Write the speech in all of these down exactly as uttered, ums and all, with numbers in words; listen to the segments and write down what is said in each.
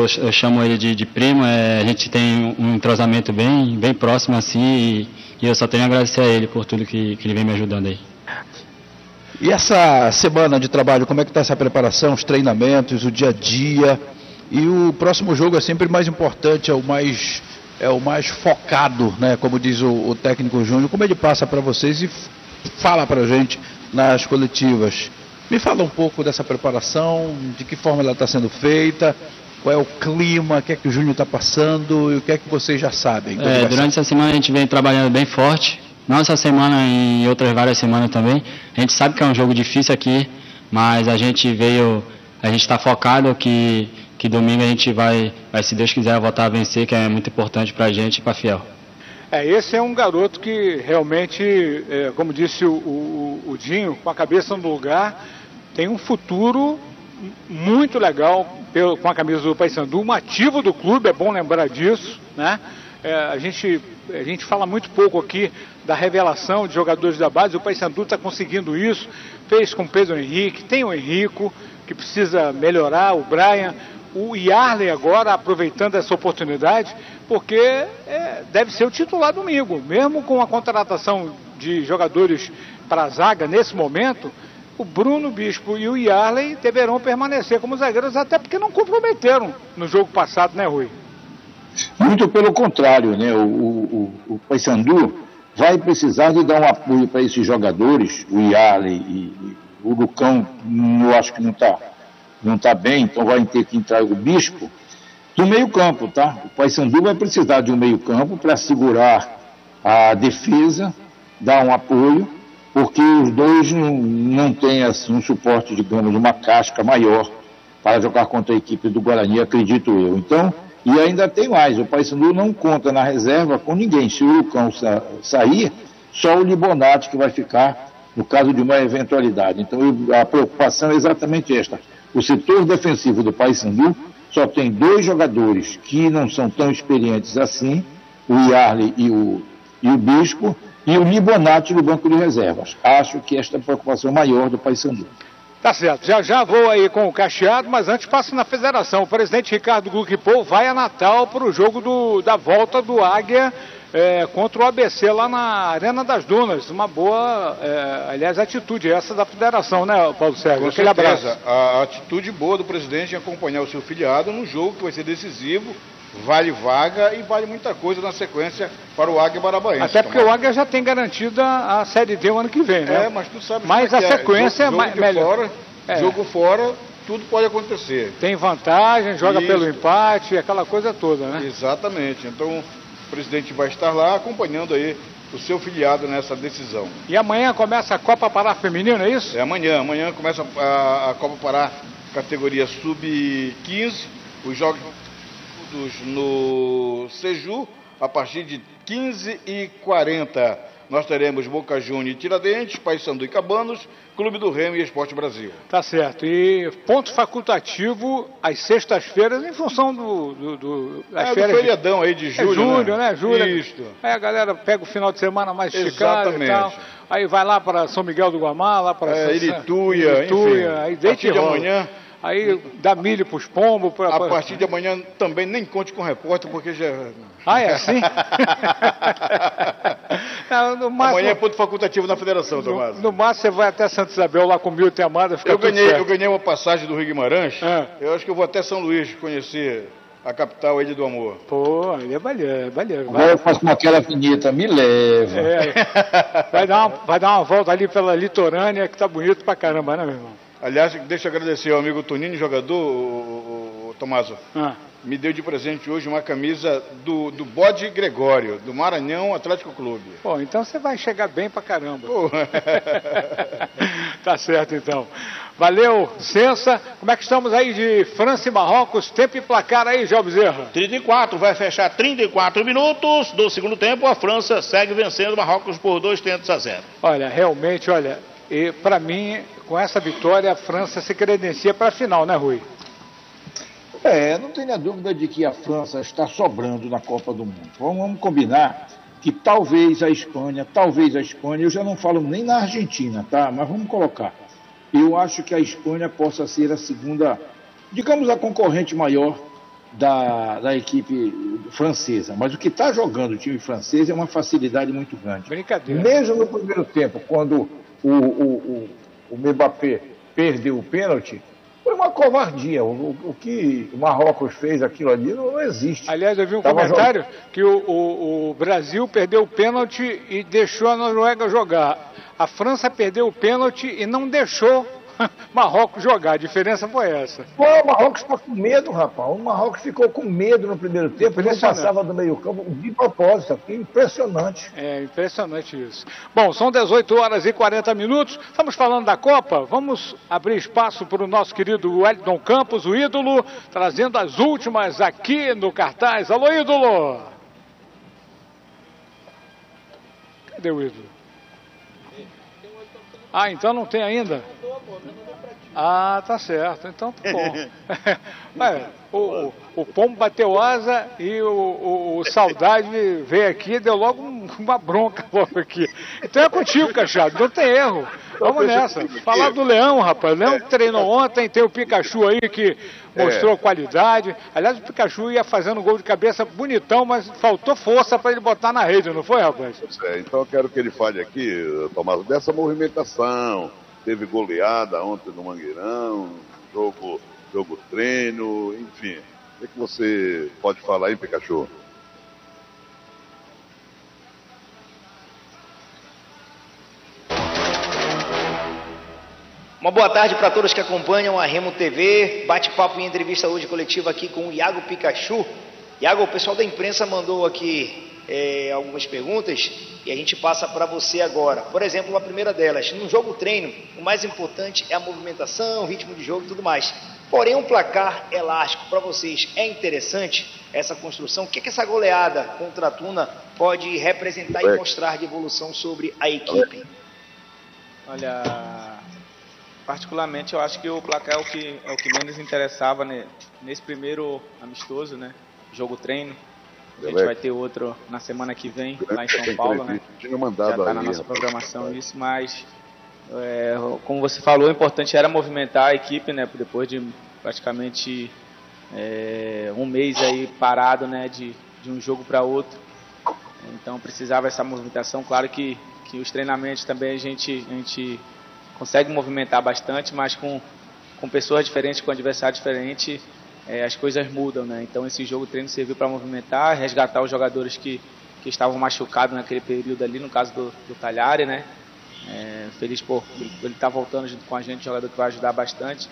eu, eu chamo ele de, de primo, é, a gente tem um entrosamento bem, bem próximo assim, e, e eu só tenho a agradecer a ele por tudo que, que ele vem me ajudando aí. E essa semana de trabalho, como é que está essa preparação, os treinamentos, o dia a dia? E o próximo jogo é sempre mais importante, é o mais, é o mais focado, né? Como diz o, o técnico Júnior. Como ele passa para vocês e fala para a gente nas coletivas? Me fala um pouco dessa preparação, de que forma ela está sendo feita, qual é o clima, o que é que o Júnior está passando e o que é que vocês já sabem. É, durante essa semana a gente vem trabalhando bem forte. Não essa semana e outras várias semanas também. A gente sabe que é um jogo difícil aqui, mas a gente veio, a gente está focado que, que domingo a gente vai, vai, se Deus quiser, voltar a vencer, que é muito importante para a gente e para a Fiel. É, esse é um garoto que realmente, é, como disse o, o, o Dinho, com a cabeça no lugar, tem um futuro muito legal pelo, com a camisa do Paysandu, um ativo do clube, é bom lembrar disso, né? É, a gente, a gente fala muito pouco aqui da revelação de jogadores da base, o Paysandu está conseguindo isso, fez com o Pedro Henrique, tem o Henrico, que precisa melhorar, o Brian, o Yarley agora aproveitando essa oportunidade, porque é, deve ser o titular domingo, mesmo com a contratação de jogadores para a zaga nesse momento, o Bruno Bispo e o Yarley deverão permanecer como zagueiros, até porque não comprometeram no jogo passado, né, Rui? Muito pelo contrário, né? O, o, o Paysandu vai precisar de dar um apoio para esses jogadores, o Yarley e, e o Lucão, eu acho que não está não tá bem, então vai ter que entrar o Bispo, do meio campo, tá? O Paysandu vai precisar de um meio campo para segurar a defesa, dar um apoio, porque os dois não, não têm assim, um suporte, digamos, uma casca maior para jogar contra a equipe do Guarani, acredito eu. Então, e ainda tem mais, o Paysandu não conta na reserva com ninguém. Se o Lucão sa sair, só o Libonati que vai ficar no caso de uma eventualidade. Então a preocupação é exatamente esta. O setor defensivo do Paysandu só tem dois jogadores que não são tão experientes assim, o Yarley e o, e o Bispo, e o Libonati no banco de reservas. Acho que esta é a preocupação maior do Paysandu. Tá certo, já já vou aí com o Cacheado, mas antes passo na federação. O presidente Ricardo Gluckpol vai a Natal para o jogo do, da volta do Águia é, contra o A B C lá na Arena das Dunas. Uma boa, é, aliás, atitude essa da federação, né, Paulo Sérgio? Com Aquele certeza, abraço. a atitude boa do presidente em acompanhar o seu filiado num jogo que vai ser decisivo, vale vaga e vale muita coisa na sequência para o Águia Barabaense. Até porque Tomara. O Águia já tem garantida a Série D o ano que vem, né? É, mas tu sabe mas que a é. sequência jogo, é jogo melhor. Fora, é. Jogo fora, tudo pode acontecer. Tem vantagem, joga Isso. pelo empate, aquela coisa toda, né? Exatamente. Então, o presidente vai estar lá acompanhando aí o seu filiado nessa decisão. E amanhã começa a Copa Pará Feminino, é isso? É amanhã. Amanhã começa a, a Copa Pará categoria sub quinze, os jogos no Seju, a partir de quinze e quarenta. Nós teremos Boca Juniors e Tiradentes, Paysandu e Cabanos, Clube do Remo e Esporte Brasil. Tá certo. E ponto facultativo às sextas-feiras, em função do... do, do das é, férias do feriadão de... aí de julho, é julho, né? né? Julho. Isso. Aí a galera pega o final de semana mais esticado. Exatamente. E tal. Aí vai lá para São Miguel do Guamá, lá para... É, Irituia, Irituia, enfim. aí deita de amanhã... Aí dá milho para os pombos. Pra... A partir de amanhã também nem conte com o repórter, porque já... Ah, é assim? Não, no máximo... Amanhã é ponto facultativo na federação, Tomás. No, no máximo você vai até Santa Isabel, lá com o Milton e Amada, fica eu tudo ganhei, certo. Eu ganhei uma passagem do Rio Guimarães, é. Eu acho que eu vou até São Luís conhecer a capital, a Ilha do Amor. Pô, ele é balheiro, é balheiro. Agora eu faço com aquela vinheta, me leva. É, vai, dar uma, vai dar uma volta ali pela litorânea, que tá bonito pra caramba, né, meu irmão? Aliás, deixa eu agradecer ao amigo Tonini, jogador, o, o, o Tomaso. Ah. Me deu de presente hoje uma camisa do, do Bode Gregório, do Maranhão Atlético Clube. Pô, então você vai chegar bem pra caramba. Tá certo, então. Valeu, Sensa. Como é que estamos aí de França e Marrocos? Tempo e placar aí, João Bezerra. trinta e quatro, vai fechar trinta e quatro minutos do segundo tempo. A França segue vencendo o Marrocos por dois tentos a zero. Olha, realmente, olha, e para mim, com essa vitória, a França se credencia para a final, né, Rui? É, não tenho a dúvida de que a França está sobrando na Copa do Mundo. Vamos, vamos combinar que talvez a Espanha, talvez a Espanha, eu já não falo nem na Argentina, tá? Mas vamos colocar. Eu acho que a Espanha possa ser a segunda, digamos, a concorrente maior da, da equipe francesa, mas o que está jogando o time francês é uma facilidade muito grande. Brincadeira. Mesmo no primeiro tempo, quando o, o, o, o Mbappé perdeu o pênalti, foi uma covardia. O, o, o que o Marrocos fez aquilo ali não, não existe. Aliás, eu vi um Tava comentário jogando... que o, o, o Brasil perdeu o pênalti e deixou a Noruega jogar. A França perdeu o pênalti e não deixou Marrocos jogar. A diferença foi essa. Pô, o Marrocos ficou com medo, rapaz. O Marrocos ficou com medo no primeiro tempo. Ele não passava do meio campo de propósito. Aqui, impressionante. É, impressionante isso. Bom, são dezoito horas e quarenta minutos. Estamos falando da Copa. Vamos abrir espaço para o nosso querido Wellington Campos, o ídolo, trazendo as últimas aqui no cartaz. Alô, ídolo! Cadê o ídolo? Ah, então não tem ainda? Ah, tá certo. Então tá bom. Ué, o, o, o pombo bateu asa e o, o, o Saudade veio aqui e deu logo um, uma bronca logo aqui. Então é contigo, Cachado, não tem erro. Vamos nessa. Falar do Leão, rapaz. O Leão que treinou ontem, tem o Pikachu aí que mostrou qualidade. Aliás, o Pikachu ia fazendo um gol de cabeça bonitão, mas faltou força para ele botar na rede, não foi, rapaz? É, então eu quero que ele fale aqui, Tomás, dessa movimentação. Teve goleada ontem no Mangueirão, jogo, jogo treino, enfim. O que, é que você pode falar aí, Pikachu? Uma boa tarde para todos que acompanham a Remo T V. Bate-papo e entrevista hoje coletiva aqui com o Iago Pikachu. Iago, o pessoal da imprensa mandou aqui é, algumas perguntas e a gente passa para você agora. Por exemplo, a primeira delas, no jogo treino, o mais importante é a movimentação, o ritmo de jogo e tudo mais. Porém, um placar elástico para vocês é interessante essa construção? O que, é que essa goleada contra a Tuna pode representar e mostrar de evolução sobre a equipe? Olha, particularmente eu acho que o placar é o que, é o que menos interessava, né, nesse primeiro amistoso, né, jogo treino. A gente vai ter outro na semana que vem, lá em São Paulo, né? Já está na nossa programação isso, mas é, como você falou, o importante era movimentar a equipe, né? Depois de praticamente é, um mês aí parado, né? De, de um jogo para outro. Então precisava essa movimentação. Claro que, que os treinamentos também a gente, a gente consegue movimentar bastante, mas com, com pessoas diferentes, com adversários diferentes, É, as coisas mudam, né? Então esse jogo treino serviu para movimentar, resgatar os jogadores que, que estavam machucados naquele período ali, no caso do, do Talhari, né? É, feliz por ele estar tá voltando junto com a gente, jogador que vai ajudar bastante.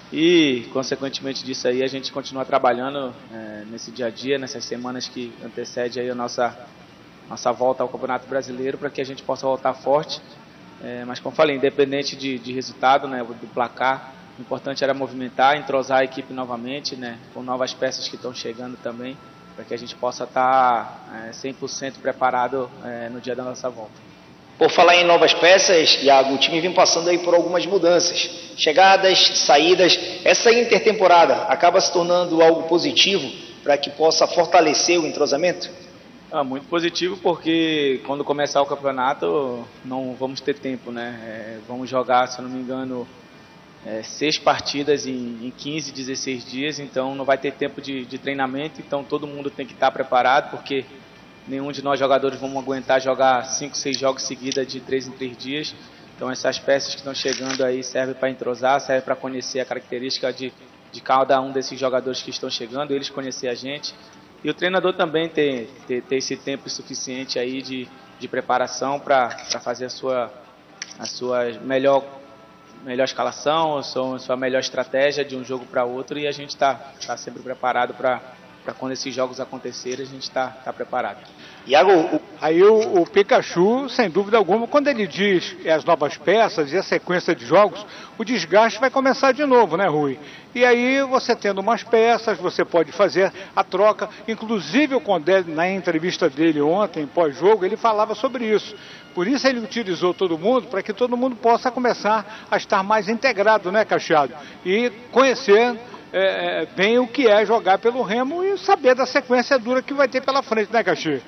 E, consequentemente disso aí, a gente continua trabalhando é, nesse dia a dia, nessas semanas que antecedem aí a nossa, nossa volta ao Campeonato Brasileiro, para que a gente possa voltar forte. É, mas, como falei, independente de, de resultado, né, do placar, o importante era movimentar, entrosar a equipe novamente, né, com novas peças que estão chegando também, para que a gente possa estar é, cem por cento preparado é, no dia da nossa volta. Por falar em novas peças, Iago, o time vem passando aí por algumas mudanças. Chegadas, saídas. Essa intertemporada acaba se tornando algo positivo para que possa fortalecer o entrosamento? Ah, muito positivo, porque quando começar o campeonato não vamos ter tempo, né? É, vamos jogar, se eu não me engano, É, seis partidas em, em quinze, dezesseis dias, então não vai ter tempo de, de treinamento, então todo mundo tem que estar preparado, porque nenhum de nós jogadores vamos aguentar jogar cinco, seis jogos seguidos de três em três dias. Então essas peças que estão chegando aí servem para entrosar, servem para conhecer a característica de, de cada um desses jogadores que estão chegando, eles conhecer a gente. E o treinador também ter, ter, ter esse tempo suficiente aí de, de preparação para fazer a sua, a sua melhor melhor escalação, a sua, a sua melhor estratégia de um jogo para outro, e a gente está tá sempre preparado para quando esses jogos acontecerem, a gente está tá preparado. Iago, o, aí o, o Pikachu, sem dúvida alguma, quando ele diz as novas peças e a sequência de jogos, o desgaste vai começar de novo, né, Rui? E aí você tendo umas peças, você pode fazer a troca. Inclusive o Condé, na entrevista dele ontem, pós-jogo, ele falava sobre isso. Por isso ele utilizou todo mundo, para que todo mundo possa começar a estar mais integrado, né, Cachado? E conhecer é, bem o que é jogar pelo Remo e saber da sequência dura que vai ter pela frente, né, Caxi?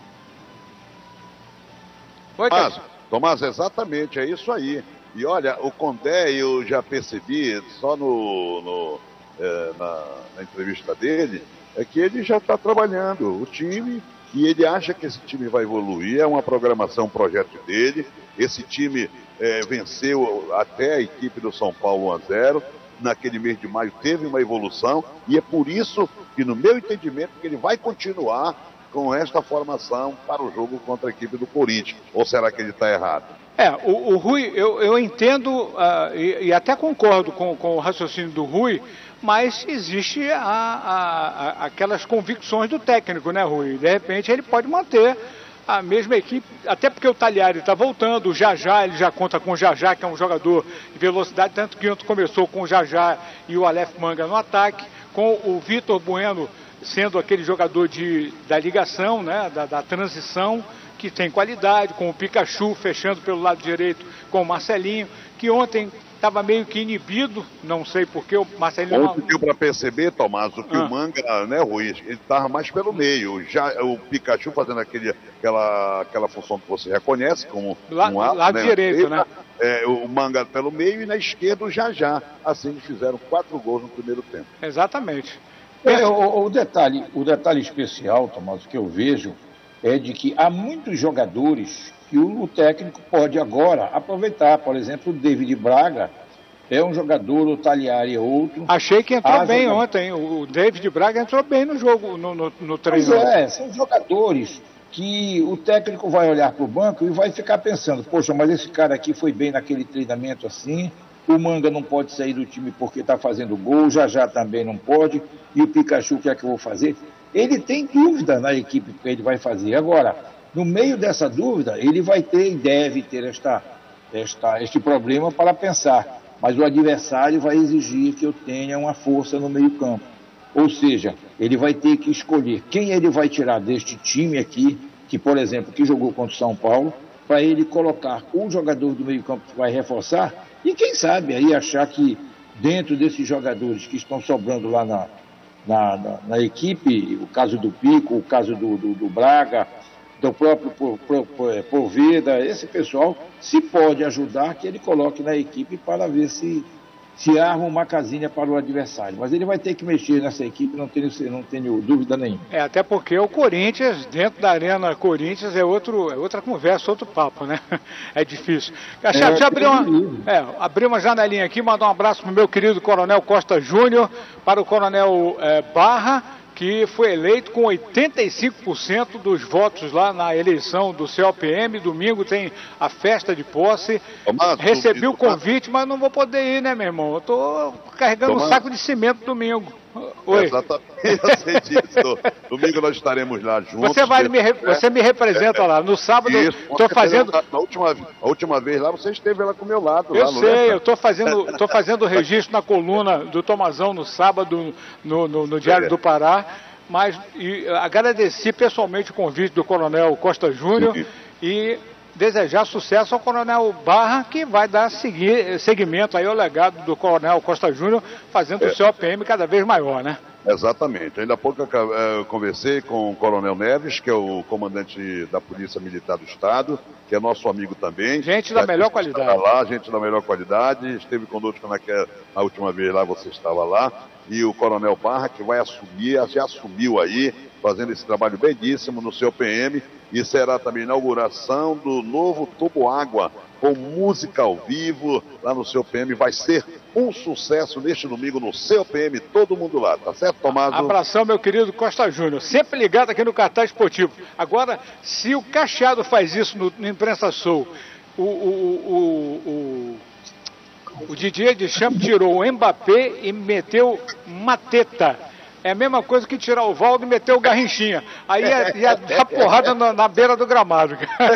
Oi, Tomás, Tomás, exatamente, é isso aí. E olha, o Condé eu já percebi só no, no é, na, na entrevista dele, é que ele já está trabalhando o time e ele acha que esse time vai evoluir. É uma programação, um projeto dele. Esse time é, venceu até a equipe do São Paulo um a zero. Naquele mês de maio teve uma evolução e é por isso que, no meu entendimento, que ele vai continuar com esta formação para o jogo contra a equipe do Corinthians. Ou será que ele está errado? É, o, o Rui, eu, eu entendo uh, e, e até concordo com, com o raciocínio do Rui, mas existe a, a, a, aquelas convicções do técnico, né, Rui? De repente ele pode manter a mesma equipe, até porque o Talhari está voltando, o Jajá, ele já conta com o Jajá, que é um jogador de velocidade, tanto que ontem começou com o Jajá e o Aleph Manga no ataque, com o Vitor Bueno sendo aquele jogador de, da ligação, né, da, da transição, que tem qualidade, com o Pikachu fechando pelo lado direito com o Marcelinho, que ontem estava meio que inibido, não sei porquê, o Marcelinho... Ontem deu para perceber, Tomás, o que ah. o Manga, né, Rui, ele estava mais pelo meio, já o Pikachu fazendo aquele, aquela, aquela função que você reconhece como lá, um ato, lado né, direito, ele, né? É, o Manga pelo meio e na esquerda o Jajá. Assim eles fizeram quatro gols no primeiro tempo. Exatamente. É, o, o, detalhe, o detalhe especial, Tomás, que eu vejo é de que há muitos jogadores que o, o técnico pode agora aproveitar. Por exemplo, o David Braga é um jogador, o Talhari é outro. Achei que entrou há bem jogador... ontem. O David Braga entrou bem no jogo, no, no, no treino. Pois é, são jogadores que o técnico vai olhar para o banco e vai ficar pensando, poxa, mas esse cara aqui foi bem naquele treinamento assim, o Manga não pode sair do time porque está fazendo gol, o Jajá também não pode, e o Pikachu, o que é que eu vou fazer? Ele tem dúvida na equipe que ele vai fazer. Agora, no meio dessa dúvida, ele vai ter e deve ter esta, esta, este problema para pensar, mas o adversário vai exigir que eu tenha uma força no meio campo. Ou seja, ele vai ter que escolher quem ele vai tirar deste time aqui, que, por exemplo, que jogou contra o São Paulo, para ele colocar um jogador do meio campo que vai reforçar, e quem sabe aí achar que dentro desses jogadores que estão sobrando lá na, na, na, na equipe, o caso do Pico, o caso do, do, do Braga, do próprio Poveda, esse pessoal, se pode ajudar, que ele coloque na equipe para ver se, se arma uma casinha para o adversário. Mas ele vai ter que mexer nessa equipe, não tenho, não tenho dúvida nenhuma. É, até porque o Corinthians, dentro da Arena Corinthians, é, outro, é outra conversa, outro papo, né? É difícil. É, deixa eu abrir uma, é, abrir uma janelinha aqui, mandar um abraço para o meu querido Coronel Costa Júnior, para o Coronel é, Barra, que foi eleito com oitenta e cinco por cento dos votos lá na eleição do C O P M. Domingo tem a festa de posse. Tomás, recebi o convite, mas não vou poder ir, né, meu irmão? Eu tô carregando Tomás. um saco de cimento domingo. Oi. Exatamente, eu sei disso. Domingo nós estaremos lá juntos. Você, vai me, re... você me representa é, lá. No sábado eu estou fazendo... Na última, a última vez lá, você esteve lá com o meu lado. Eu lá, sei, lembra? eu estou fazendo, tô fazendo registro na coluna do Tomazão no sábado, no, no, no Diário é. do Pará. Mas e, agradeci pessoalmente o convite do Coronel Costa Júnior e desejar sucesso ao Coronel Barra, que vai dar segui seguimento aí ao legado do Coronel Costa Júnior, fazendo é. o C O P M cada vez maior, né? Exatamente. Ainda há pouco eu conversei com o Coronel Neves, que é o comandante da Polícia Militar do Estado, que é nosso amigo também. Gente da melhor qualidade. Lá, gente da melhor qualidade. Esteve conosco naquela, na última vez lá, você estava lá. E o Coronel Barra, que vai assumir, já assumiu aí, fazendo esse trabalho belíssimo no C O P M. E será também a inauguração do novo Tubo Água, com música ao vivo lá no C O P M. Vai ser um sucesso neste domingo no C O P M, todo mundo lá, tá certo, Tomás? Abração, meu querido Costa Júnior, sempre ligado aqui no Cartaz Esportivo. Agora, se o Cacheado faz isso no, no Imprensa Sul, o, o, o, o, o Didier Deschamps tirou o Mbappé e meteu Mateta. É a mesma coisa que tirar o Valdo e meter o Garrinchinha. Aí ia, ia dar porrada na, na beira do gramado.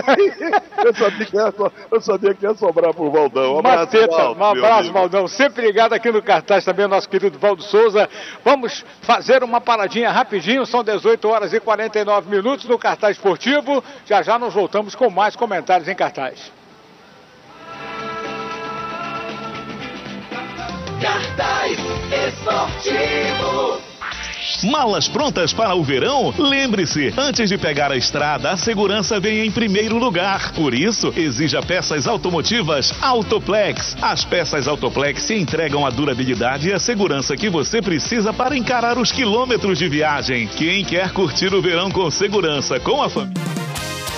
eu, sabia que ia, eu sabia que ia sobrar pro Valdão. Um abraço, Mateta, Valdo, um abraço, Valdão. Sempre ligado aqui no Cartaz também, o nosso querido Valdo Souza. Vamos fazer uma paradinha rapidinho. São dezoito horas e quarenta e nove minutos no Cartaz Esportivo. Já já nós voltamos com mais comentários em cartaz. Cartaz Esportivo. Malas prontas para o verão? Lembre-se, antes de pegar a estrada, a segurança vem em primeiro lugar. Por isso, exija peças automotivas Autoplex. As peças Autoplex se entregam a durabilidade e a segurança que você precisa para encarar os quilômetros de viagem. Quem quer curtir o verão com segurança com a família?